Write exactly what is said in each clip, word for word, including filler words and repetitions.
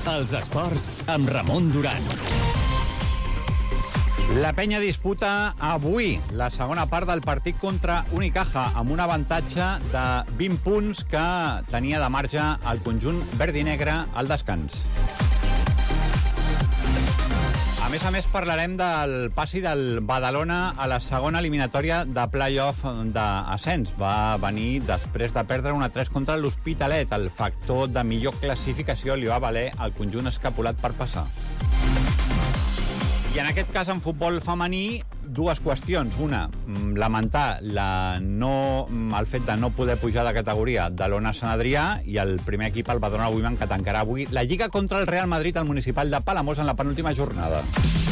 Els esports amb Ramon Duran. La Penya disputa avui la segona part del partit contra Unicaja amb un avantatge de vint punts que tenia de marge el conjunt verd i negre al descans. A més a més parlarem del passi del Badalona a la segona eliminatòria de play-off d'ascens. Va venir després de perdre un a tres contra l'Hospitalet. El factor de millor classificació li va valer al conjunt escapulat per passar. I en aquest cas, en futbol femení, dues qüestions. Una, lamentar la no, el fet de no poder pujar de categoria de l'Ona Sant Adrià i el primer equip, el Badalona Women, que tancarà avui la Lliga contra el Real Madrid al municipal de Palamós en la penúltima jornada.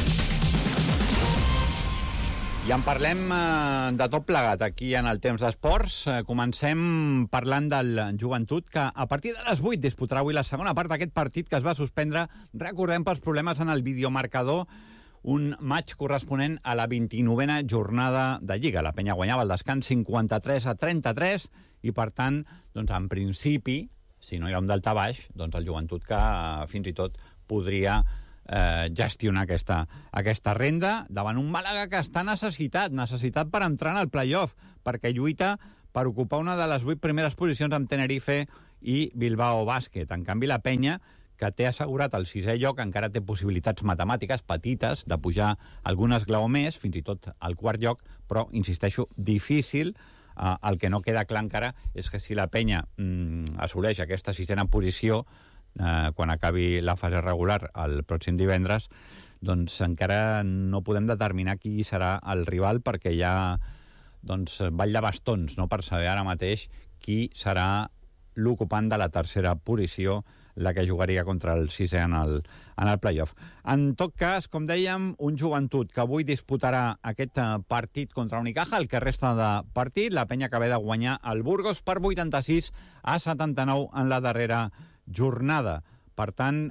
I en parlem eh, de tot plegat aquí en el Temps d'Esports. Eh, comencem parlant del Joventut, que a partir de les vuit disputarà avui la segona part d'aquest partit que es va suspendre, recordem, pels problemes en el videomarcador, un maig corresponent a la vint-i-novena jornada de Lliga. La Penya guanyava el descans cinquanta-tres a trenta-tres i, per tant, doncs, en principi, si no hi ha un daltabaix, doncs el Joventut que eh, fins i tot podria eh, gestionar aquesta, aquesta renda davant un Màlaga que està necessitat, necessitat per entrar en el play-off, perquè lluita per ocupar una de les vuit primeres posicions amb Tenerife i Bilbao Bàsquet. En canvi, la Penya, que té assegurat el sisè lloc, encara té possibilitats matemàtiques petites de pujar algun esglaó més, fins i tot al quart lloc, però, insisteixo, difícil. Uh, el que no queda clar encara és que si la Penya mm, assoleix aquesta sisena posició uh, quan acabi la fase regular el pròxim divendres, doncs encara no podem determinar qui serà el rival, perquè hi ha doncs, ball de bastons, no?, per saber ara mateix qui serà l'ocupant de la tercera posició, la que jugaria contra el sisè en el, en el play-off. En tot cas, com dèiem, un Joventut que avui disputarà aquest partit contra Unicaja, el que resta de partit, la Penya que ve de guanyar el Burgos per vuitanta-sis a setanta-nou en la darrera jornada. Per tant,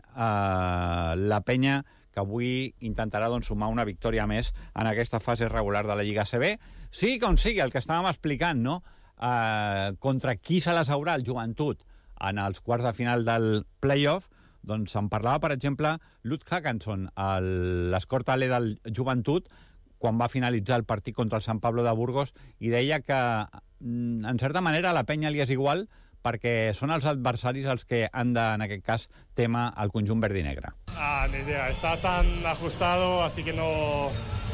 eh, la Penya que avui intentarà doncs, sumar una victòria més en aquesta fase regular de la Lliga A C B. Sí, com sigui, el que estàvem explicant, no?, eh, contra qui se les haurà el Joventut en els quarts de final del play-off, doncs en parlava, per exemple, Lutz Hackanson, l'escorta Ale del Joventut, quan va finalitzar el partit contra el Sant Pablo de Burgos, i deia que, en certa manera, a la Penya li és igual, perquè són els adversaris els que han de, en aquest cas, tema el conjunt verd i negre. Ah, ni idea, está tan ajustado, así que no...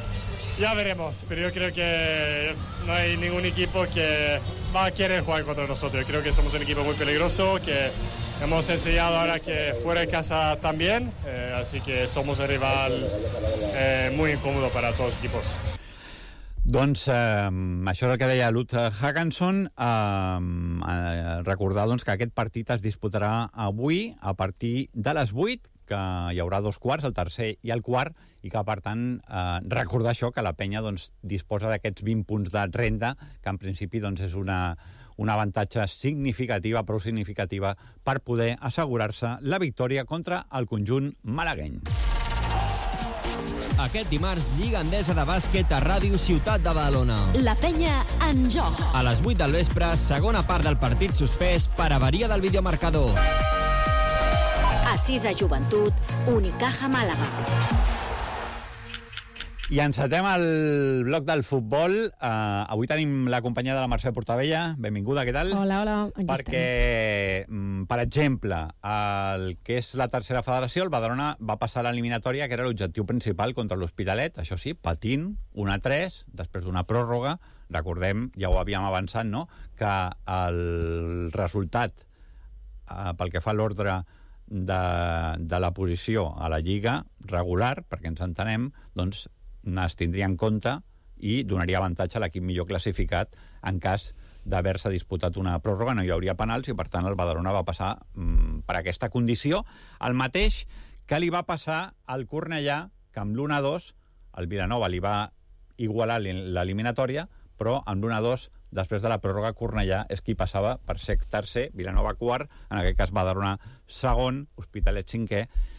Ya veremos, pero yo creo que no hay ningún equipo que va a querer jugar contra nosotros. Yo creo que somos un equipo muy peligroso, que hemos enseñado ahora que fuera de casa también, eh, así que somos un rival eh, muy incómodo para todos los equipos. Doncs eh, això és el que deia Lutz Hackanson. Eh, eh, recordar doncs, que aquest partit es disputarà avui a partir de les vuit, que hi haurà dos quarts, el tercer i el quart, i que, per tant, eh, recordar això, que la Penya doncs, disposa d'aquests vint punts de renda, que en principi doncs, és una, una avantatge significativa, prou significativa, per poder assegurar-se la victòria contra el conjunt malagueny. Aquest dimarts, Lliga Endesa de Bàsquet a Ràdio Ciutat de Badalona. La Penya en joc. A les vuit del vespre, segona part del partit suspès per avaria del videomarcador. A sis a Joventut, Unicaja Màlaga. I encetem el bloc del futbol. Uh, avui tenim la companyia de la Mercè Portabella. Benvinguda, què tal? Hola, hola. Aquí Perquè, estem. Per exemple, el que és la tercera federació, el Badalona va passar a l'eliminatòria, que era l'objectiu principal contra l'Hospitalet, això sí, patint, un a tres, després d'una pròrroga. Recordem, ja ho havíem avançat, no?, que el resultat, uh, pel que fa a l'ordre de, de la posició a la Lliga regular, perquè ens entenem, doncs es tindria en compte i donaria avantatge a l'equip millor classificat en cas d'haver-se disputat una pròrroga, no hi hauria penals i per tant el Badalona va passar mm, per aquesta condició. El mateix que li va passar al Cornellà, que amb l'u a dos el Vilanova li va igualar l'eliminatòria, però amb l'u a dos després de la pròrroga Cornellà és qui passava per ser tercer, Vilanova quart, en aquest cas Badalona segon, Hospitalet cinquè,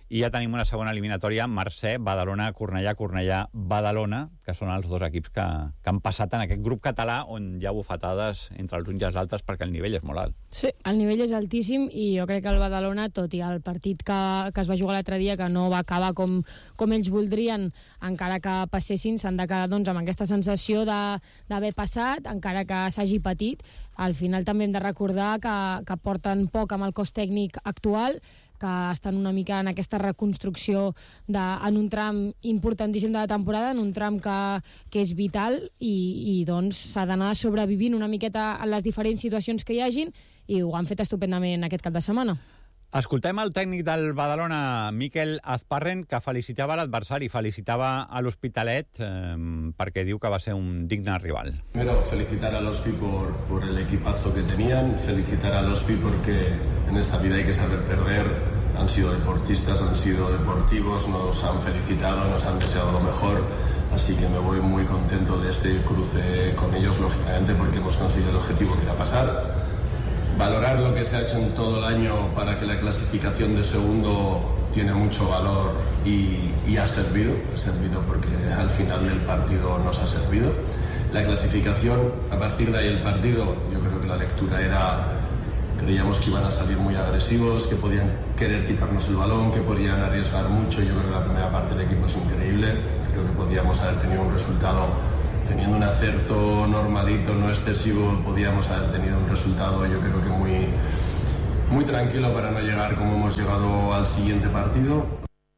I ja tenim una segona eliminatòria, Mercè, Badalona, Cornellà, Cornellà, Badalona, que són els dos equips que, que han passat en aquest grup català on hi ha bufetades entre els uns i els altres perquè el nivell és molt alt. Sí, el nivell és altíssim i jo crec que el Badalona, tot i el partit que, que es va jugar l'altre dia, que no va acabar com, com ells voldrien, encara que passessin, s'han de quedar doncs, amb aquesta sensació d'haver passat, encara que s'hagi patit. Al final també hem de recordar que, que porten poc amb el cos tècnic actual, que estan una mica en aquesta reconstrucció de, en un tram importantíssim de la temporada, en un tram que, que és vital i, i doncs s'ha d'anar sobrevivint una miqueta en les diferents situacions que hi hagin i ho han fet estupendament aquest cap de setmana. Escoltem el tècnic del Badalona, Miquel Azparren, que felicitava l'adversari, felicitava a l'Hospitalet eh, perquè diu que va ser un digne rival. Primero, felicitar a los Pi por, por el equipazo que tenían, felicitar a los Pi porque en esta vida hay que saber perder, han sido deportistas, han sido deportivos, nos han felicitado, nos han deseado lo mejor, así que me voy muy contento de este cruce con ellos, lógicamente, porque hemos conseguido el objetivo que era pasar. Valorar lo que se ha hecho en todo el año para que la clasificación de segundo tiene mucho valor y, y ha servido, ha servido porque al final del partido nos ha servido. La clasificación, a partir de ahí el partido, yo creo que la lectura era, creíamos que iban a salir muy agresivos, que podían querer quitarnos el balón, que podían arriesgar mucho. Yo creo que la primera parte del equipo es increíble, creo que podíamos haber tenido un resultado. Teniendo un acierto normalito, no excesivo, podíamos haber tenido un resultado, yo creo que muy, muy tranquilo para no llegar como hemos llegado al siguiente partido.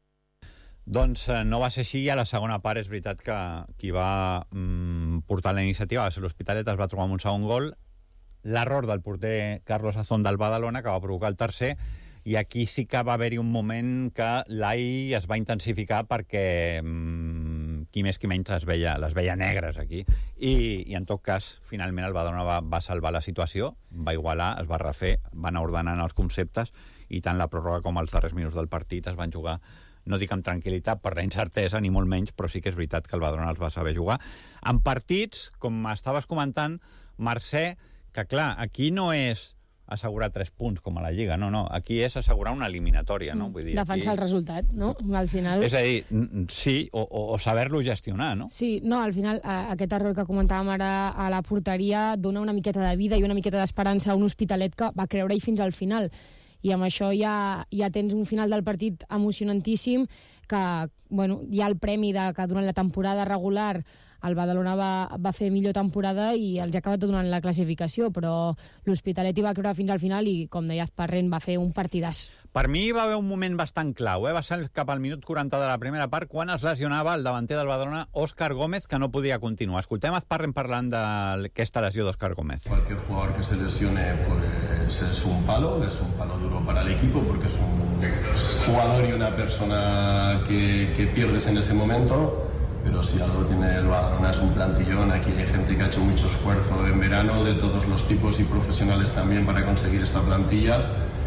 Doncs eh, no va ser així, i a la segona part és veritat que qui va mm, portar la iniciativa va ser l'Hospitalet, es va trobar amb un segon gol, l'error del porter Carlos Azón del Badalona, que va provocar el tercer, i aquí sí que va haver-hi un moment que l'A I es va intensificar perquè mmm, qui més qui menys les veia, les veia negres aquí. I, i en tot cas, finalment el Badalona va, va salvar la situació, va igualar, es va refer, van ordenant els conceptes i tant la pròrroga com els darrers minuts del partit es van jugar, no dic amb tranquil·litat per la incertesa, ni molt menys, però sí que és veritat que el Badalona els va saber jugar. En partits, com estaves comentant, Mercè, que clar, aquí no és assegurar tres punts com a la Lliga, no, no, aquí és assegurar una eliminatòria, no? Vull dir, defensar aquí... el resultat, no? Al final... És a dir, sí, o, o, o saber-lo gestionar, no? Sí, no, al final aquest error que comentàvem ara a la porteria dona una miqueta de vida i una miqueta d'esperança a un Hospitalet que va creure-hi fins al final. I amb això ja, ja tens un final del partit emocionantíssim que, bueno, hi ha el premi de que durant la temporada regular el Badalona va, va fer millor temporada i els ha acabat donant la classificació, però l'Hospitalet hi va creure fins al final i, com deia Azparren, va fer un partidàs. Per mi hi va haver un moment bastant clau, eh? Va ser cap al minut quaranta de la primera part, quan es lesionava el davanter del Badalona, Òscar Gómez, que no podia continuar. Escoltem Azparren parlant d'aquesta lesió d'Òscar Gómez. Cualquier jugador que se lesione pues es un palo, es un palo duro para el equipo porque es un jugador y una persona que, que pierdes en ese momento. Pero si algo tiene el Badalona es un plantillón. Aquí hay gente que ha hecho mucho esfuerzo en verano, de todos los tipos y profesionales también, para conseguir esta plantilla.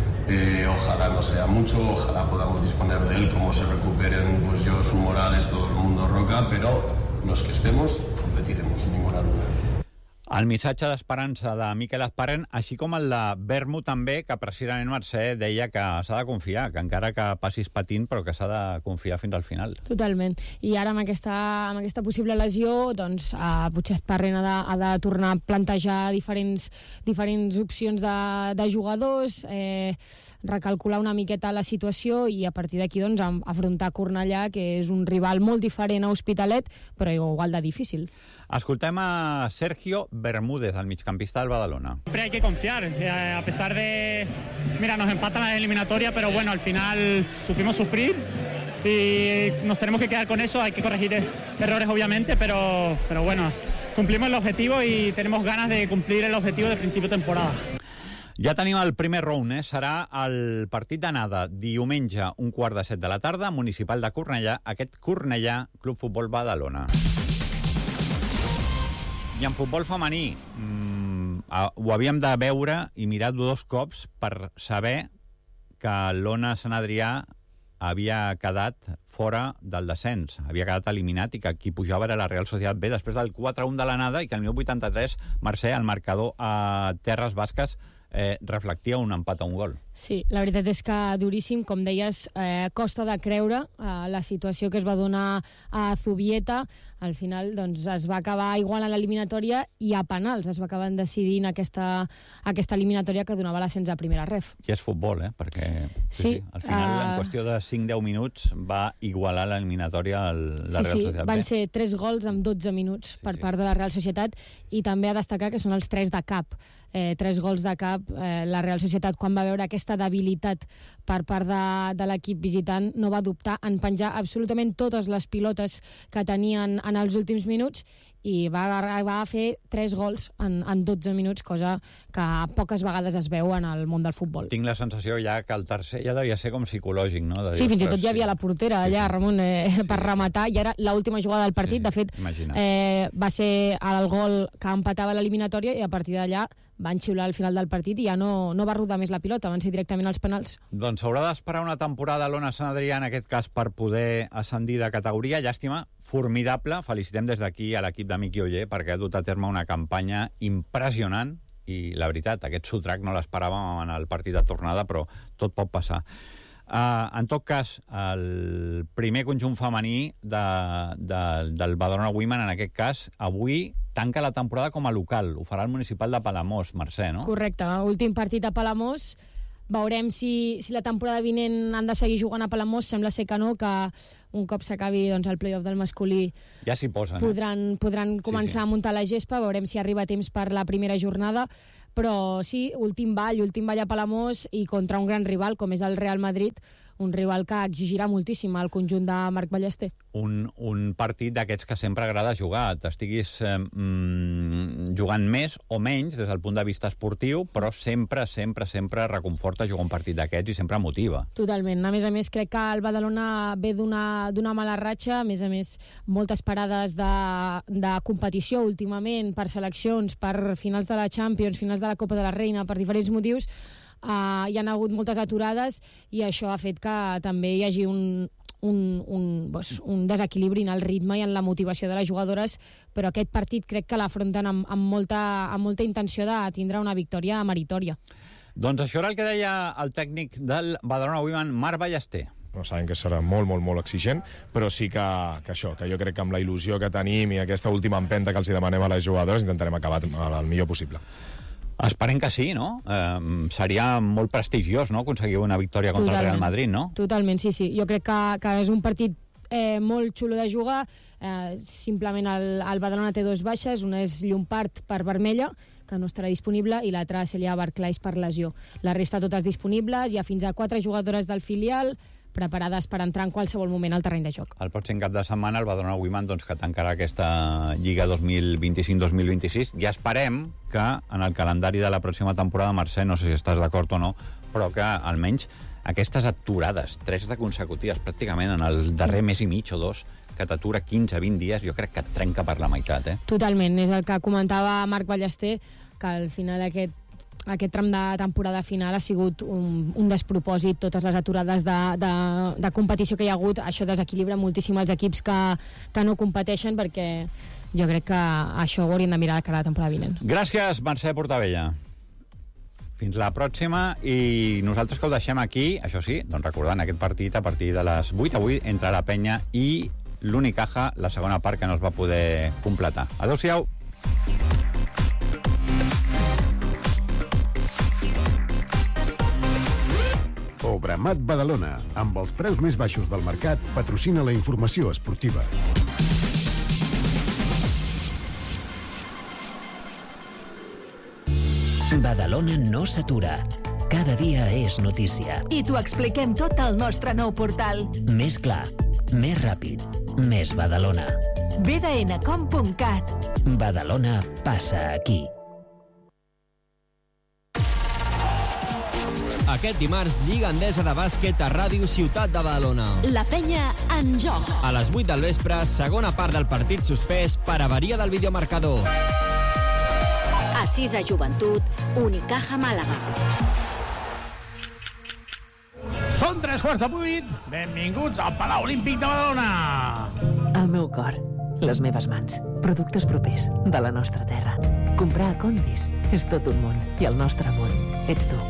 Eh, ojalá no sea mucho, ojalá podamos disponer de él, como se recuperen pues yo, su Morales, todo el mundo Roca, pero los que estemos competiremos, sin ninguna duda. El missatge d'esperança de Miquel Azparren, així com el de Bermu també, que precisament Mercè deia que s'ha de confiar, que encara que passis patint, però que s'ha de confiar fins al final. Totalment. I ara amb aquesta, amb aquesta possible lesió, doncs eh, potser Azparren ha de, ha de tornar a plantejar diferents, diferents opcions de, de jugadors, eh, recalcular una miqueta la situació i a partir d'aquí doncs, afrontar Cornellà, que és un rival molt diferent a Hospitalet, però igual de difícil. Escoltem a Sergio Bermúdez, el migcampista del Badalona. Siempre hay que confiar, a pesar de... Mira, nos empatan la eliminatoria, pero bueno, al final supimos sufrir y nos tenemos que quedar con eso, hay que corregir errores obviamente, pero, pero bueno, cumplimos el objetivo y tenemos ganas de cumplir el objetivo de principio de temporada. Ja tenim el primer round, eh? Serà el partit d'anada diumenge, un quart de set de la tarda, Municipal de Cornellà, aquest Cornellà Club Futbol Badalona. I en futbol femení, mmm, ho havíem de veure i mirar dos cops per saber que l'Ona Sant Adrià havia quedat fora del descens, havia quedat eliminat i que qui pujava era la Real Societat B després del quatre a un de l'anada i que al minut vuitanta-tres, Mercè, el marcador a Terres Basques, eh, reflectia un empat a un gol. Sí, la veritat és que duríssim, com deies, eh, costa de creure eh, la situació que es va donar a Zubieta. Al final doncs, es va acabar igual a l'eliminatòria i a penals es va acabar decidint aquesta, aquesta eliminatòria que donava l'ascens a primera ref. I és futbol, eh? Perquè sí, sí, sí, al final, uh... en qüestió de cinc a deu minuts, va igualar l'eliminatòria la sí, Real sí, Societat. Van ser tres gols en dotze minuts sí, per sí. part de la Real Societat, i també a destacar que són els tres de cap. Eh, tres gols de cap. Eh, la Real Societat, quan va veure aquesta debilitat per part de, de l'equip visitant, no va dubtar en penjar absolutament totes les pilotes que tenien en els últims minuts i va arribar a fer tres gols en, en dotze minuts, cosa que poques vegades es veu en el món del futbol. Tinc la sensació ja que el tercer ja devia ser com psicològic, no? De dir, sí, fins i tot ostres, hi havia sí. la portera Sí, allà, sí. Ramon, eh, Sí, per sí. rematar, i era l'última jugada del partit. Sí, sí. De fet, Imagina't. eh, va ser el gol que empatava l'eliminatòria i a partir d'allà van xiular al final del partit i ja no, no va rodar més la pilota, van ser directament als penals. Doncs s'haurà d'esperar una temporada a l'Ona Sant Adrià, en aquest cas, per poder ascendir de categoria. Llàstima, formidable. Felicitem des d'aquí a l'equip de Miqui Oller perquè ha dut a terme una campanya impressionant i, la veritat, aquest sotrac no l'esperàvem en el partit de tornada, però tot pot passar. Uh, en tot cas, el primer conjunt femení de, de, del Badalona Women, en aquest cas, avui tanca la temporada com a local. Ho farà el municipal de Palamós, Mercè, no? Correcte, últim partit a Palamós. Veurem si, si la temporada vinent han de seguir jugant a Palamós. Sembla ser que no, que un cop s'acabi doncs, el play-off del masculí ja s'hi posen, podran, podran començar sí, sí. a muntar la gespa. Veurem si arriba a temps per la primera jornada. Però sí, últim ball, últim ball a Palamós i contra un gran rival com és el Real Madrid, un rival que exigirà moltíssim al conjunt de Marc Ballester. Un, un partit d'aquests que sempre agrada jugar. T'estiguis eh, mm, jugant més o menys des del punt de vista esportiu, però sempre, sempre, sempre reconforta jugar un partit d'aquests i sempre motiva. Totalment. A més a més, crec que el Badalona ve d'una mala ratxa, a més a més, moltes parades de, de competició últimament per seleccions, per finals de la Champions, finals de la Copa de la Reina, per diferents motius. Uh, hi ha hagut moltes aturades i això ha fet que també hi hagi un, un, un, doncs, un desequilibri en el ritme i en la motivació de les jugadores, però aquest partit crec que l'afronten amb, amb, molta, amb molta intenció de tindre una victòria meritòria. Doncs això era el que deia el tècnic del Badalona Women, Marc Ballester. No, sabem que serà molt, molt, molt exigent, però sí que, que això, que jo crec que amb la il·lusió que tenim i aquesta última empenta que els demanem a les jugadores intentarem acabar el millor possible. Esperem que sí, no? Eh, seria molt prestigiós, no?, aconseguir una victòria contra Totalment. el Real Madrid, no? Totalment, sí, sí. Jo crec que, que és un partit eh, molt xulo de jugar. Eh, simplement el, el Badalona té dos baixes, una és Llompart per vermella, que no estarà disponible, i l'altra Celia Barclays per lesió. La resta totes disponibles, hi ha fins a quatre jugadores del filial preparades per entrar en qualsevol moment al terreny de joc. El pròxim cap de setmana el Badalona Women, doncs, que tancarà aquesta Lliga dos mil vint-i-cinc dos mil vint-i-sis, i esperem que en el calendari de la pròxima temporada, Mercè, no sé si estàs d'acord o no, però que almenys aquestes aturades, tres de consecutives pràcticament en el darrer mes i mig o dos, que t'atura quinze a vint dies, jo crec que et trenca per la meitat, eh? Totalment, és el que comentava Marc Ballester, que al final aquest aquest tram de temporada final ha sigut un, un despropòsit, totes les aturades de, de, de competició que hi ha hagut. Això desequilibra moltíssim els equips que, que no competeixen, perquè jo crec que això ho hauríem de mirar de cara a la temporada vinent. Gràcies, Mercè Portabella. Fins la pròxima, i nosaltres que ho deixem aquí, això sí, doncs recordant aquest partit a partir de les vuit avui entre la Penya i l'Unicaja, la segona part que no es va poder completar. Adéu-siau. Obramat Badalona, amb els preus més baixos del mercat, patrocina la informació esportiva. Badalona no s'atura. Cada dia és notícia. I t'ho expliquem tot al nostre nou portal. Més clar, més ràpid, més Badalona. b d n com punt cat. Badalona passa aquí. Aquest dimarts, Lliga Endesa de Bàsquet a Ràdio Ciutat de Badalona. La Penya en joc. A les vuit del vespre, segona part del partit suspès per avaria del videomarcador. Assisa Joventut, Unicaja Màlaga. Són tres quarts de vuit. Benvinguts al Palau Olímpic de Badalona. El meu cor, les meves mans, productes propers de la nostra terra. Comprar a Condis és tot un món, i el nostre món ets tu.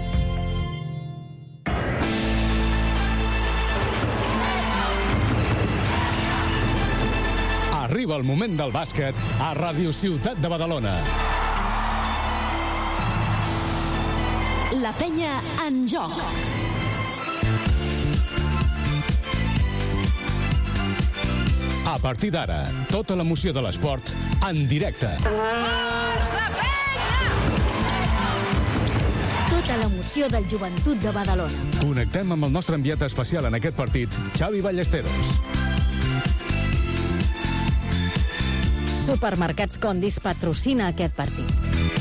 Arriba el moment del bàsquet a Ràdio Ciutat de Badalona. La penya en joc. A partir d'ara, tota l'emoció de l'esport en directe. Tota l'emoció del Joventut de Badalona. Connectem amb el nostre enviat especial en aquest partit, Xavi Ballesteros. Supermercats Condis patrocina aquest partit.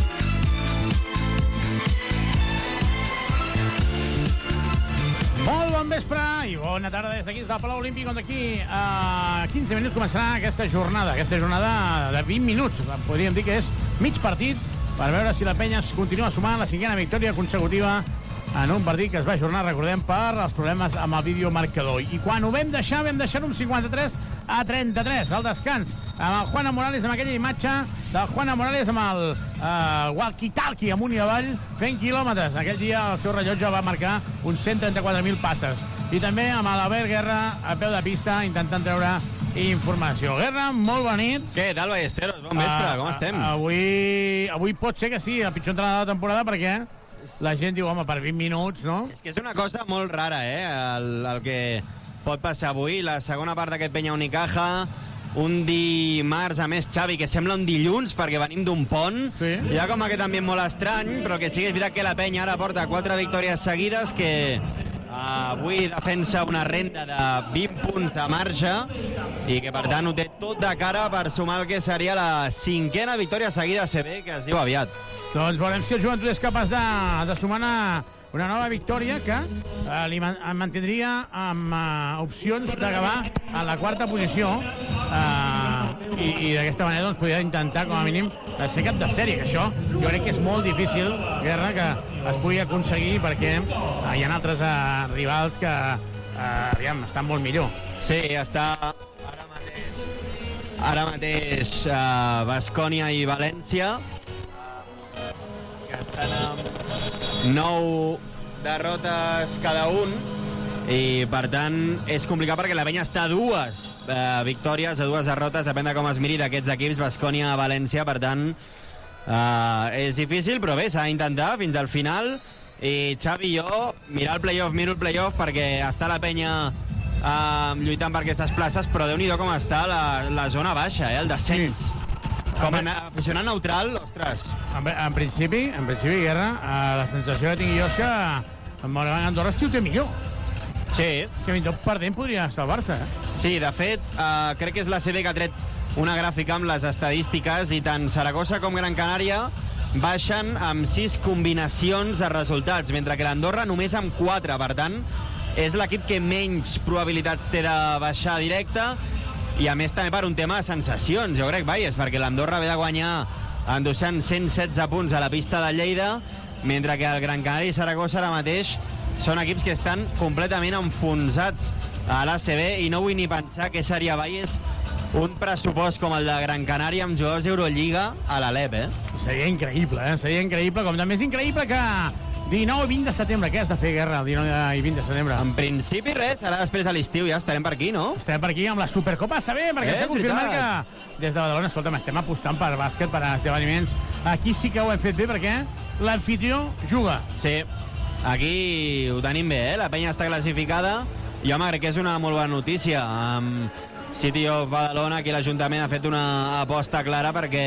Molt bon vespre i bona tarda des d'aquí, des del Palau Olímpic, on d'aquí a quinze minuts començarà aquesta jornada, aquesta jornada de vint minuts. Podríem dir que és mig partit per veure si la penya es continua sumant la cinquena victòria consecutiva en un partit que es va ajornar, recordem, per els problemes amb el videomarcador. I quan ho vam deixar, vam deixar un cinquanta-tres a trenta-tres, al descans, amb el Juana Morales, amb aquella imatge del Juana Morales amb el uh, walkie-talkie amunt i avall, fent quilòmetres. Aquell dia el seu rellotge va marcar uns cent trenta-quatre mil passes. I també amb l'Albert Guerra a peu de pista, intentant treure informació. Guerra, molt bona nit. Què tal, Ballesteros? Bon vespre, uh, com estem? Uh, avui, avui pot ser que sí, el pitjor entrenador de la temporada, perquè la gent diu, home, per vint minuts, no? És que és una cosa molt rara, eh, el, el que pot passar avui. La segona part d'aquest Penya Unicaja, un dimarts, a més, Xavi, que sembla un dilluns, perquè venim d'un pont. Sí. Hi ha com aquest ambient molt estrany, però que sí que és veritat que la Penya ara porta quatre victòries seguides, que uh, avui defensa una renda de vint punts de marge, i que, per tant, ho té tot de cara per sumar el que seria la cinquena victòria seguida a C B, que es diu aviat. Doncs veurem si el Joventut és capaç de, de sumar una, una nova victòria que eh, li man, mantindria amb eh, opcions d'acabar a la quarta posició eh, i, i d'aquesta manera doncs, podria intentar com a mínim ser cap de sèrie, que això jo crec que és molt difícil, Guerra, que es pugui aconseguir, perquè eh, hi ha altres eh, rivals que eh, aviam, estan molt millor. Sí, està ara mateix ara mateix uh, Baskonia i València, que estan amb nou derrotes cada un, i per tant és complicat perquè la Penya està a dues eh, victòries, a dues derrotes, depèn de com es miri d'aquests equips, Baskonia, València, per tant eh, és difícil, però bé, s'ha d'intentar fins al final. I Xavi, jo mirar el playoff, miro el playoff, perquè està la Penya eh, lluitant per aquestes places, però Déu-n'hi-do com està la, la zona baixa, eh, el descens. Sí. Com a aficionat neutral, ostres. En, en principi, en principi, Guerra, eh, la sensació que tinc jo és que en Moraván Andorra és qui ho té millor. Sí. És que tot perdent podria salvar-se, eh? Sí, de fet, eh, crec que és la C B que ha tret una gràfica amb les estadístiques, i tant Saragossa com Gran Canària baixen amb sis combinacions de resultats, mentre que l'Andorra només amb quatre. Per tant, és l'equip que menys probabilitats té de baixar directe, i a més també per un tema de sensacions, jo crec, Valles, perquè l'Andorra ve de guanyar endossant cent setze punts a la pista de Lleida, mentre que el Gran Canària i Saragossa ara mateix són equips que estan completament enfonsats a l'A C B, i no vull ni pensar què seria, Valles, un pressupost com el de Gran Canària amb jugadors d'Eurolliga a l'Alep, eh? Seria increïble, eh? Seria increïble, com també és increïble que dinou i vint de setembre, què has de fer, Guerra, el dinou i vint de setembre? En principi res, ara després de l'estiu ja estarem per aquí, no? Estarem per aquí amb la Supercopa A C B, perquè eh, s'ha confirmat que des de Badalona, escolta'm, estem apostant per bàsquet, per esdeveniments. Aquí sí que ho hem fet bé, perquè l'anfitrió juga. Sí, aquí ho tenim bé, eh? La Penya està classificada, i home, crec que és una molt bona notícia. Amb City of Badalona, aquí l'Ajuntament ha fet una aposta clara perquè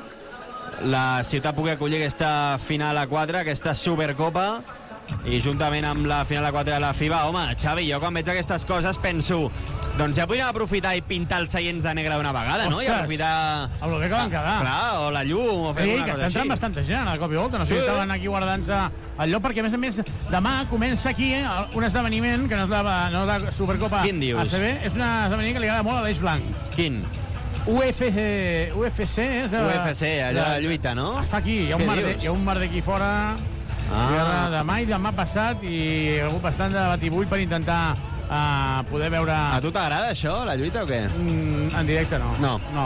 la ciutat pugui acollir aquesta final a quatre, aquesta Supercopa, i juntament amb la final a quatre de la FIBA, home, Xavi, jo quan veig aquestes coses penso, doncs ja podríem aprofitar i pintar els seients de negre d'una vegada, no? Ostres, i aprofitar... amb el bé que van quedar. Clar, o la llum, o fer sí, una cosa així. Sí, que està entrant bastanta gent, a cop i volta, no sé sí. si estaven aquí guardant-se el lloc, perquè a més a més demà comença aquí eh, un esdeveniment que no és la, no és la Supercopa A C B, és un esdeveniment que li agrada molt a l'Eix Blanc. Quin? U F C, U F C és... U F C, allò de lluita, no? Està aquí, hi ha un merder, hi ha un merder aquí fora, ah. demà i demà passat, i hi ha hagut bastant de batibull per intentar uh, poder veure... A tu t'agrada això, la lluita, o què? Mm, en directe no. No. No.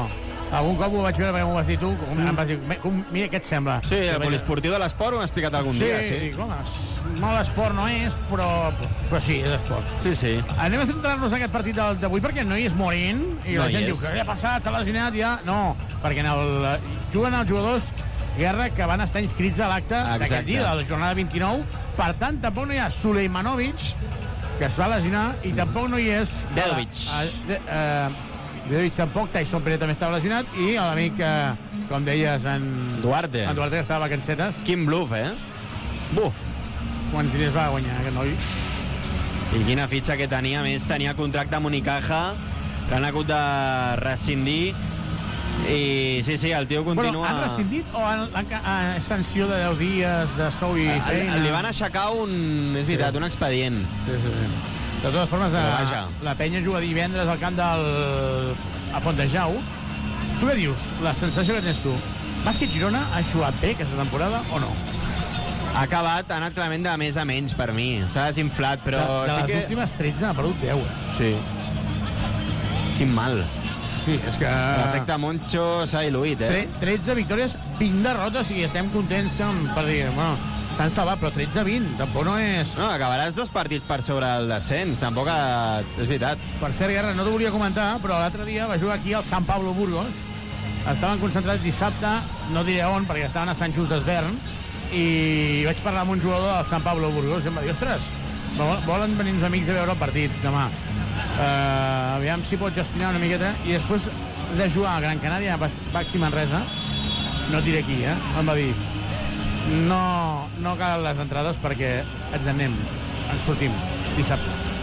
Algun cop ho vaig veure perquè m'ho vas dir tu, com em vas dir, com, mira què et sembla. Sí, el poliesportiu de l'esport ho hem explicat algun sí, dia, sí. Sí, dic, home, molt esport no és, però, però sí, és esport. Sí, sí. Anem a centrar-nos en aquest partit d'avui perquè no hi és Morín, i no la gent és. diu que ja ha passat, s'ha lesionat, ja... No, perquè en el, juguen els jugadors Guerra que van estar inscrits a l'acte d'aquest dia, de la jornada vint-i-nou. Per tant, tampoc no hi ha Sulejmanovic, que es va lesionar, i tampoc no hi és... Dedovic. Eh, Dedovic tampoc, Tyson Pérez també estava lesionat, i l'amic, eh, com deies, en... Duarte. En Duarte, que estava a vacancetes. Quin bluff, eh? Buh. Quants diners va guanyar aquest noi? I quina fitxa que tenia, a més, tenia contracte amb Unicaja, l'han hagut de rescindir, i sí, sí, el tio continua... Bueno, han rescindit o han, han, han sanció de deu dies de sou i feina? Li van aixecar un... és veritat, sí. Un expedient. Sí, sí, sí. De totes formes, a, la penya juga divendres al camp del... a Fontejau. Tu què dius? La sensació que tens tu? Bàsquet Girona ha jugat bé aquesta temporada o no? Ha acabat, ha anat clarament de més a menys per mi. S'ha desinflat, però... De, de sí les que... últimes tretze n'ha perdut deu, eh? Sí. Quin mal. Hosti, és que... L'efecte Moncho s'ha diluït, eh? tretze victòries, vint derrotes, i estem contents per dir, bueno, s'han salvat, però tretze a vint, tampoc no és... No, acabaràs dos partits per sobre el descens, tampoc ha... és veritat. Per cert, Guerra, no t'ho volia comentar, però l'altre dia va jugar aquí al Sant Pablo Burgos. Estaven concentrats dissabte, no diré on, perquè estaven a Sant Just d'Esvern, i vaig parlar amb un jugador del Sant Pablo Burgos i em va dir, ostres, volen venir uns amics a veure el partit demà. Uh, aviam si pot gestionar una miqueta, i després de jugar a Gran Canària, a Baxi Manresa, no diré qui, eh? Em va dir, no, no calen les entrades perquè ens anem, ens sortim dissabte.